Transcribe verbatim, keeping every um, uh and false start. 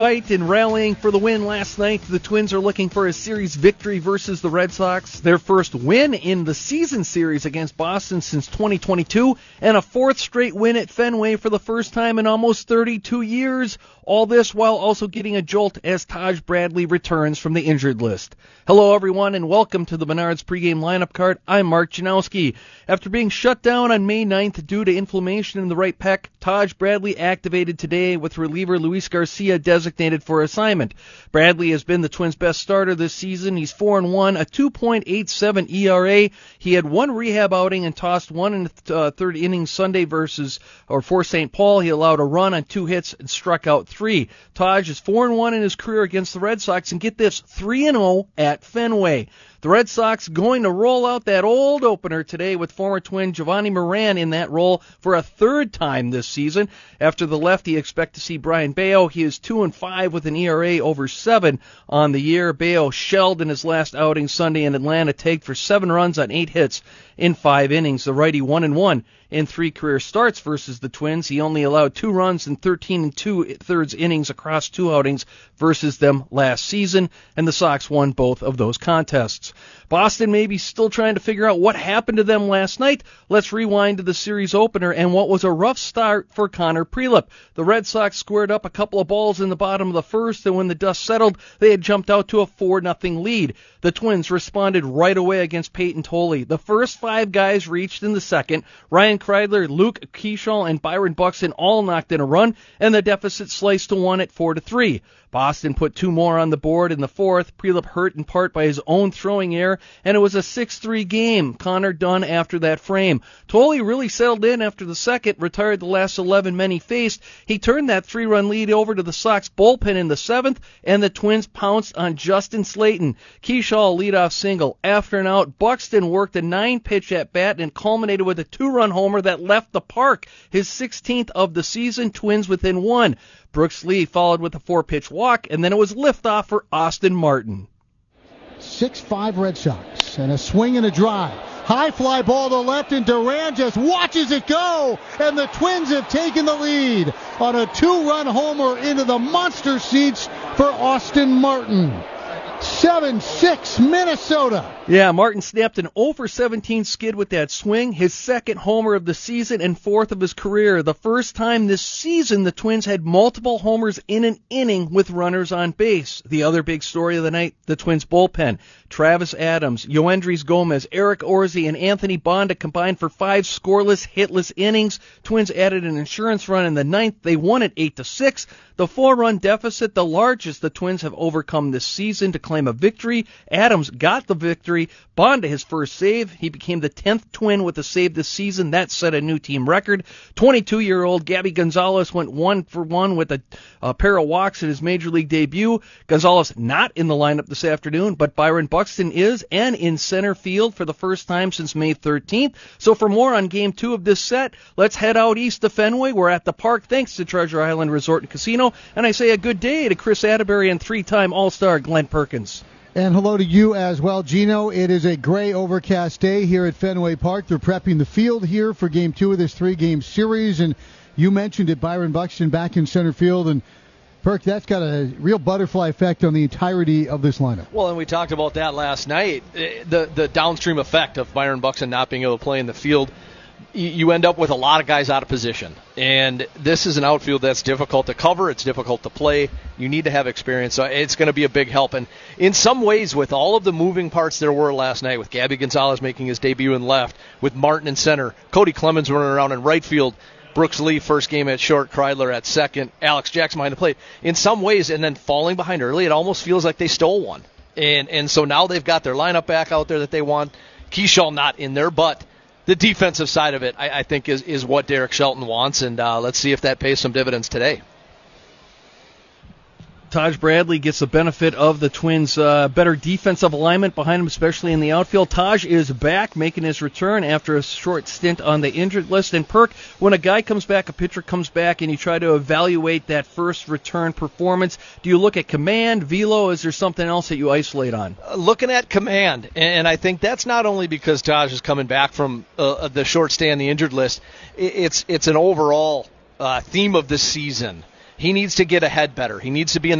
Fight and rallying for the win last night. The Twins are looking for a series victory versus the Red Sox. Their first win in the season series against Boston since twenty twenty-two, and a fourth straight win at Fenway for the first time in almost thirty-two years. All this while also getting a jolt as Taj Bradley returns from the injured list. Hello everyone and welcome to the Menards pregame lineup card. I'm Mark Janowski. After being shut down on May ninth due to inflammation in the right pec, Taj Bradley activated today with reliever Luis Garcia designated for assignment. Bradley has been the Twins' best starter this season. He's four and one, a two point eight seven E R A. He had one rehab outing and tossed one in the uh, third inning Sunday versus or for Saint Paul. He allowed a run on two hits and struck out three. Taj is four and one in his career against the Red Sox, and get this, three and oh at Fenway. The Red Sox going to roll out that old opener today with former Twin Giovanni Moran in that role for a third time this season. After the lefty, expect to see Brian Bayo. He is two and five with an E R A over seven on the year. Bayo shelled in his last outing Sunday in Atlanta, tagged for seven runs on eight hits in five innings. The righty one and one in three career starts versus the Twins. He only allowed two runs in thirteen and two thirds innings across two outings versus them last season, and the Sox won both of those contests. Boston may be still trying to figure out what happened to them last night. Let's rewind to the series opener and what was a rough start for Connor Prielipp. The Red Sox squared up a couple of balls in the bottom of the first, and when the dust settled, they had jumped out to a four nothing lead. The Twins responded right away against Peyton Tolley. The first five guys reached in the second. Ryan Kreidler, Luke Keeschall, and Byron Buxton all knocked in a run, and the deficit sliced to one at four to three. Boston put two more on the board in the fourth. Prielipp hurt in part by his own throwing error, and it was a six three game. Connor done after that frame. Tolley really settled in after the second, retired the last eleven men he faced. He turned that three-run lead over to the Sox bullpen in the seventh, and the Twins pounced on Justin Slayton. Keeschall leadoff single. After an out, Buxton worked a nine-pitch at-bat and culminated with a two-run homer that left the park. His sixteenth of the season, Twins within one. Brooks Lee followed with a four-pitch walk, and then it was liftoff for Austin Martin. six five Red Sox, and a swing and a drive. High fly ball to left, and Duran just watches it go, and the Twins have taken the lead on a two-run homer into the monster seats for Austin Martin. seven six Minnesota. Yeah, Martin snapped an oh for seventeen skid with that swing, his second homer of the season and fourth of his career. The first time this season the Twins had multiple homers in an inning with runners on base. The other big story of the night, the Twins bullpen. Travis Adams, Yoendrys Gomez, Eric Orzi, and Anthony Bonda combined for five scoreless, hitless innings. Twins added an insurance run in the ninth. They won it eight to six. The four-run deficit, the largest the Twins have overcome this season to claim a victory. Adams got the victory. Bonda his first save. He became the tenth Twin with a save this season. That set a new team record. twenty-two-year-old Gabby Gonzalez went one for one with a, a pair of walks in his major league debut. Gonzalez not in the lineup this afternoon, but Byron Buxton is, and in center field for the first time since May thirteenth. So for more on game two of this set, let's head out east to Fenway. We're at the park thanks to Treasure Island Resort and Casino. And I say a good day to Chris Atterbury and three-time All-Star Glenn Perkins. And hello to you as well, Gino. It is a gray overcast day here at Fenway Park. They're prepping the field here for game two of this three-game series. And you mentioned it, Byron Buxton back in center field. And Perk, that's got a real butterfly effect on the entirety of this lineup. Well, and we talked about that last night, the the downstream effect of Byron Buxton not being able to play in the field. You end up with a lot of guys out of position. And this is an outfield that's difficult to cover. It's difficult to play. You need to have experience. So it's going to be a big help. And in some ways, with all of the moving parts there were last night, with Gabby Gonzalez making his debut in left, with Martin in center, Cody Clemens running around in right field, Brooks Lee first game at short, Kreidler at second, Alex Jackson behind the plate. In some ways, and then falling behind early, it almost feels like they stole one. And and so now they've got their lineup back out there that they want. Keeschall not in there, but the defensive side of it, I, I think, is, is what Derek Shelton wants, and uh, let's see if that pays some dividends today. Taj Bradley gets the benefit of the Twins' uh, better defensive alignment behind him, especially in the outfield. Taj is back, making his return after a short stint on the injured list. And Perk, when a guy comes back, a pitcher comes back, and you try to evaluate that first return performance, do you look at command, velo? Is there something else that you isolate on? Uh, looking at command, and I think that's not only because Taj is coming back from uh, the short stay on the injured list. It's it's an overall uh, theme of this season. He needs to get ahead better. He needs to be in